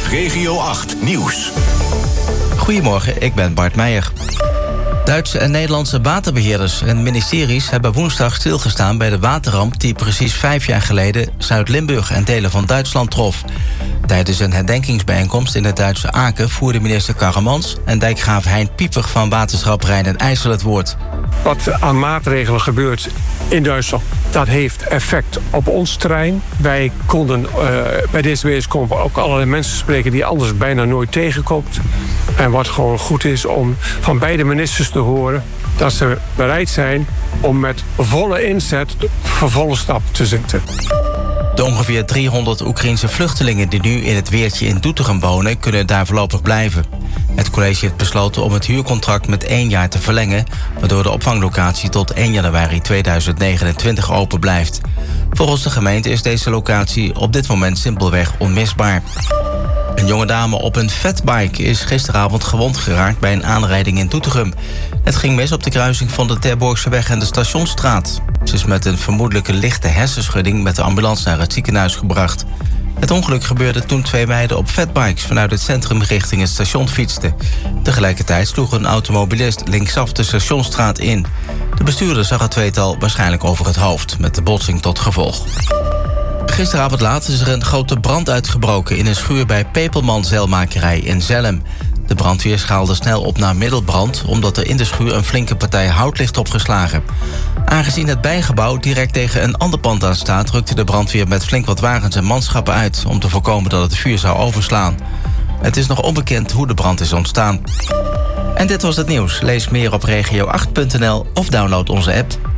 Regio 8 Nieuws. Goedemorgen, ik ben Bart Meijer. Duitse en Nederlandse waterbeheerders en ministeries hebben woensdag stilgestaan bij de waterramp die precies 5 jaar geleden Zuid-Limburg en delen van Duitsland trof. Tijdens een herdenkingsbijeenkomst in het Duitse Aken voerde minister Karremans en dijkgraaf Hein Pieper van Waterschap Rijn en IJssel het woord. Wat aan maatregelen gebeurt in Duitsland, dat heeft effect op ons terrein. Wij konden bij deze bijeenkomst ook allerlei mensen spreken die je anders bijna nooit tegenkomt. En wat gewoon goed is om van beide ministers te horen dat ze bereid zijn om met volle inzet de vervolle stap te zetten. De ongeveer 300 Oekraïense vluchtelingen die nu in het Weertje in Doetinchem wonen, kunnen daar voorlopig blijven. Het college heeft besloten om het huurcontract met 1 jaar te verlengen, waardoor de opvanglocatie tot 1 januari 2029 open blijft. Volgens de gemeente is deze locatie op dit moment simpelweg onmisbaar. Een jonge dame op een fatbike is gisteravond gewond geraakt bij een aanrijding in Doetinchem. Het ging mis op de kruising van de Terborgseweg en de Stationsstraat. Ze is met een vermoedelijke lichte hersenschudding met de ambulance naar het ziekenhuis gebracht. Het ongeluk gebeurde toen 2 meiden op fatbikes vanuit het centrum richting het station fietsten. Tegelijkertijd sloeg een automobilist linksaf de Stationsstraat in. De bestuurder zag het tweetal waarschijnlijk over het hoofd, met de botsing tot gevolg. Gisteravond laat is er een grote brand uitgebroken in een schuur bij Peperman Zeilmakerij in Zelhem. De brandweer schaalde snel op naar middelbrand, omdat er in de schuur een flinke partij hout ligt opgeslagen. Aangezien het bijgebouw direct tegen een ander pand aan staat, rukte de brandweer met flink wat wagens en manschappen uit om te voorkomen dat het vuur zou overslaan. Het is nog onbekend hoe de brand is ontstaan. En dit was het nieuws. Lees meer op regio8.nl of download onze app.